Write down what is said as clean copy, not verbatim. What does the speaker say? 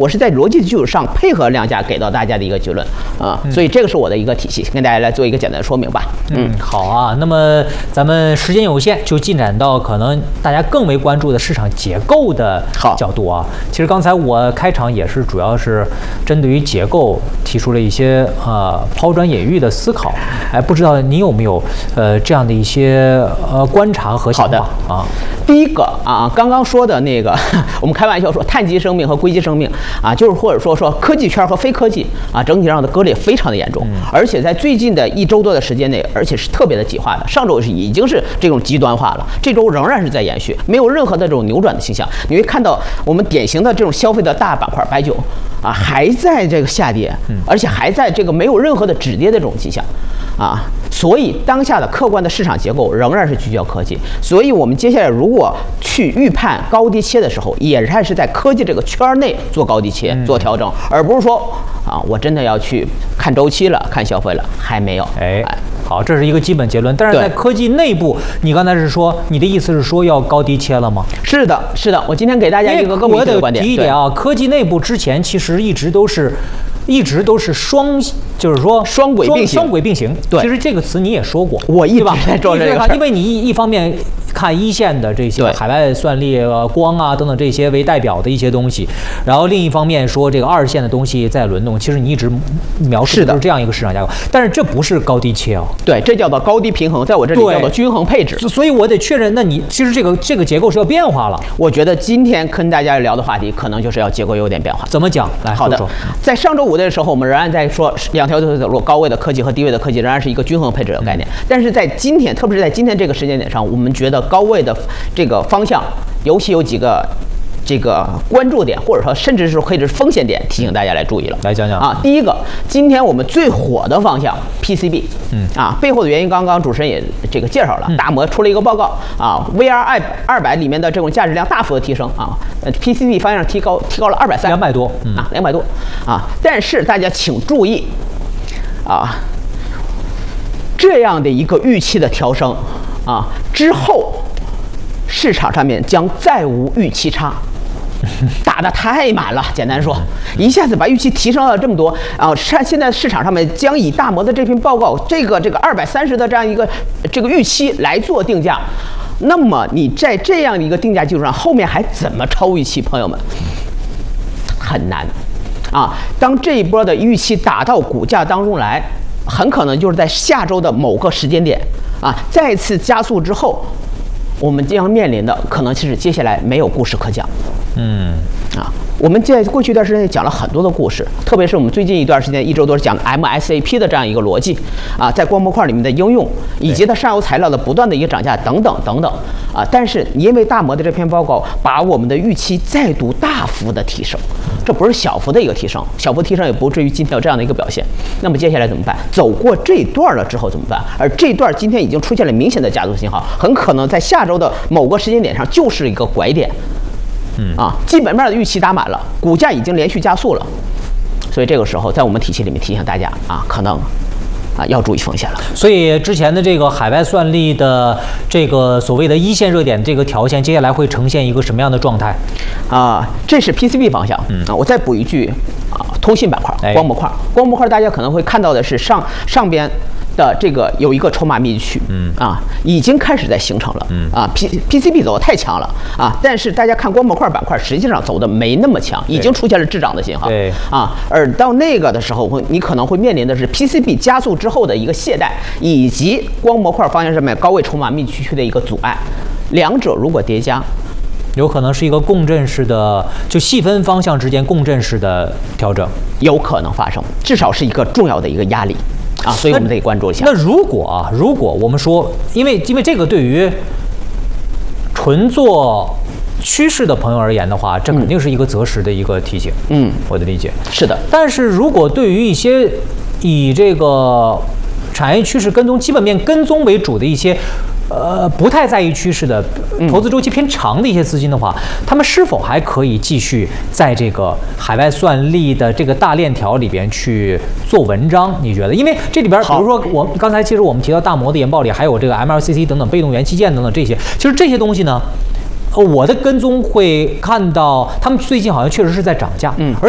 我是在逻辑的基础上配合量价给到大家的一个结论啊，所以这个是我的一个体系，跟大家来做一个简单的说明吧。 好啊，那么咱们时间有限，就进展到可能大家更为关注的市场结构的角度啊。其实刚才我开场也是主要是针对于结构提出了一些抛砖引玉的思考。不知道你有没有这样的一些观察和想法啊？ 第一个啊，刚刚说的那个，我们开玩笑说碳基生命和硅基生命啊，就是或者说科技圈和非科技啊，整体上的割裂非常的严重，而且在最近的1周多的时间内，而且是特别的极化的。上周已经是这种极端化了，这周仍然是在延续，没有任何的这种扭转的倾向。你会看到我们典型的这种消费的大板块白酒啊，还在这个下跌，而且还在这个没有任何的止跌的这种迹象啊。所以当下的客观的市场结构仍然是聚焦科技，所以我们接下来如果去预判高低切的时候，也还是在科技这个圈内做高低切做调整，而不是说啊我真的要去看周期了看消费了，还没有。 好，这是一个基本结论。但是在科技内部，你刚才是说你的意思是说要高低切了吗？ 是的，是的，我今天给大家一个更明确的观点。 我得提一点啊，科技内部之前其实一直都是就是说双轨并行。对，其实这个词你也说过， 我一直在做这个， 因为你一方面看一线的这些海外算力、光啊等等这些为代表的一些东西，然后另一方面说这个2线的东西在轮动。其实你一直描述的就是这样一个市场架构，但是这不是高低切哦。 对，这叫做高低平衡，在我这里叫做均衡配置。 所以我得确认，那你其实这个结构是要变化了。 我觉得今天跟大家聊的话题，可能就是要结构有点变化。 怎么讲？来， 好的，在上周5的时候，我们仍然在说2条腿走路，高位的科技和低位的科技仍然是一个均衡配置的概念。但是在今天，特别是在今天这个时间点上，我们觉得高位的这个方向，尤其有几个这个关注点，或者说甚至是可以是风险点，提醒大家来注意了。 来讲讲啊，第一个，今天我们最火的方向 PCB，背后的原因刚刚主持人也这个介绍了，大摩出了一个报告啊 ，VR200里面的这种价值量大幅的提升啊，PCB 方向提高了230，200 多 ，200多啊，但是大家请注意啊，这样的一个预期的调升啊之后，市场上面将再无预期差，打得太满了。简单说，一下子把预期提升了这么多啊！现在市场上面将以大摩的这篇报告，这个230的这样一个这个预期来做定价。那么你在这样的一个定价基础上，后面还怎么超预期？朋友们，很难啊！当这一波的预期打到股价当中来，很可能就是在下周的某个时间点啊，再次加速之后，我们将面临的可能是接下来没有故事可讲。我们在过去一段时间讲了很多的故事，特别是我们最近一段时间1周多讲的 MSAP 的这样一个逻辑啊，在光模块里面的应用，以及它上游材料的不断的一个涨价等等等等啊。但是因为大摩的这篇报告把我们的预期再度大幅的提升，这不是小幅的一个提升，小幅提升也不至于今天有这样的一个表现。那么接下来怎么办？走过这一段了之后怎么办？而这段今天已经出现了明显的加速信号，很可能在下周的某个时间点上就是一个拐点。基本面的预期打满了，股价已经连续加速了，所以这个时候在我们体系里面提醒大家可能要注意风险了。 所以之前的这个海外算力的这个所谓的一线热点这个条线，接下来会呈现一个什么样的状态？ 这是 PCB 方向。我再补一句通信板块、光模块。光模块大家可能会看到的是上边的这个有一个筹码密集区，已经开始在形成了，PCB 走的太强了但是大家看光模块板块实际上走的没那么强，已经出现了滞涨的信号，而到那个的时候，你可能会面临的是 PCB 加速之后的一个懈怠，以及光模块方向上面高位筹码密集区的一个阻碍，两者如果叠加， 有可能是一个共振式的，就细分方向之间共振式的调整， 有可能发生，至少是一个重要的一个压力。所以我们得关注一下。 那如果我们说，因为这个对于纯做趋势的朋友而言的话，这肯定是一个择时的一个提醒。我的理解是的。 但是如果对于一些以这个产业趋势跟踪、基本面跟踪为主的一些不太在意趋势的投资周期偏长的一些资金的话，他们是否还可以继续在这个海外算力的这个大链条里边去做文章？你觉得？因为这里边，比如说刚才其实我们提到大摩的研报里还有这个 MLCC 等等被动元器件等等这些，其实这些东西呢，我的跟踪会看到他们最近好像确实是在涨价，而